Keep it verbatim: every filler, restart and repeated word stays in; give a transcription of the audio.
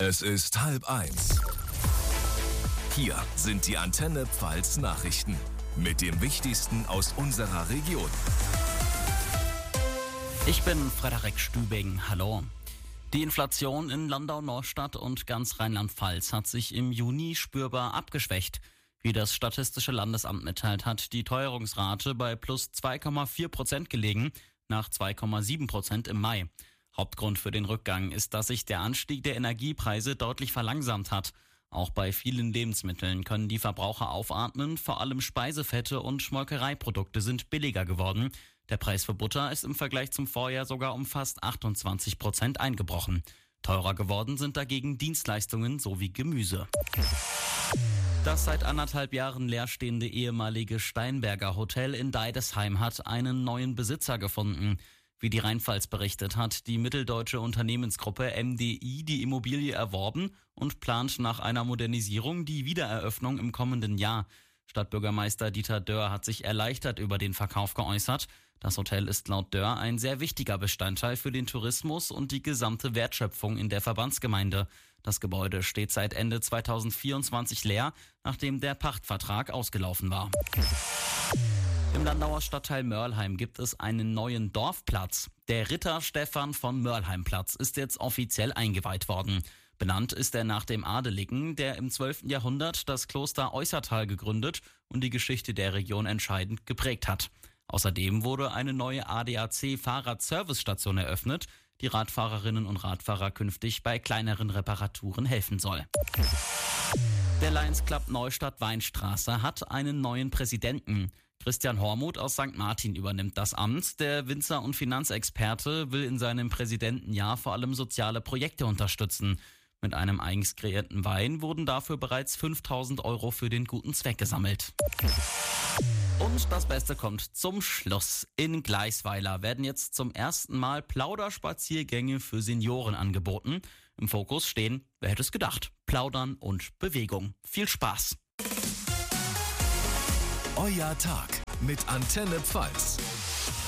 Es ist halb eins. Hier sind die Antenne Pfalz Nachrichten mit dem Wichtigsten aus unserer Region. Ich bin Frederik Stübing. Hallo. Die Inflation in Landau-Neustadt und ganz Rheinland-Pfalz hat sich im Juni spürbar abgeschwächt. Wie das Statistische Landesamt mitteilt, hat die Teuerungsrate bei plus zwei Komma vier Prozent gelegen, nach zwei Komma sieben Prozent im Mai. Hauptgrund für den Rückgang ist, dass sich der Anstieg der Energiepreise deutlich verlangsamt hat. Auch bei vielen Lebensmitteln können die Verbraucher aufatmen, vor allem Speisefette und Molkereiprodukte sind billiger geworden. Der Preis für Butter ist im Vergleich zum Vorjahr sogar um fast achtundzwanzig Prozent eingebrochen. Teurer geworden sind dagegen Dienstleistungen sowie Gemüse. Das seit anderthalb Jahren leerstehende ehemalige Steinberger Hotel in Deidesheim hat einen neuen Besitzer gefunden. Wie die Rheinpfalz berichtet, hat die mitteldeutsche Unternehmensgruppe M D I die Immobilie erworben und plant nach einer Modernisierung die Wiedereröffnung im kommenden Jahr. Stadtbürgermeister Dieter Dörr hat sich erleichtert über den Verkauf geäußert. Das Hotel ist laut Dörr ein sehr wichtiger Bestandteil für den Tourismus und die gesamte Wertschöpfung in der Verbandsgemeinde. Das Gebäude steht seit Ende zweitausendvierundzwanzig leer, nachdem der Pachtvertrag ausgelaufen war. Im Landauer Stadtteil Mörlheim gibt es einen neuen Dorfplatz. Der Ritter Stephan von Mörlheimplatz ist jetzt offiziell eingeweiht worden. Benannt ist er nach dem Adeligen, der im zwölften Jahrhundert das Kloster Eußertal gegründet und die Geschichte der Region entscheidend geprägt hat. Außerdem wurde eine neue A D A C-Fahrradservice-Station eröffnet, die Radfahrerinnen und Radfahrer künftig bei kleineren Reparaturen helfen soll. Der Lions Club Neustadt-Weinstraße hat einen neuen Präsidenten. Christian Hormuth aus Sankt Martin übernimmt das Amt. Der Winzer- und Finanzexperte will in seinem Präsidentenjahr vor allem soziale Projekte unterstützen. Mit einem eigens kreierten Wein wurden dafür bereits fünftausend Euro für den guten Zweck gesammelt. Und das Beste kommt zum Schluss. In Gleisweiler werden jetzt zum ersten Mal Plauderspaziergänge für Senioren angeboten. Im Fokus stehen, wer hätte es gedacht, Plaudern und Bewegung. Viel Spaß! Euer Tag mit Antenne Pfalz.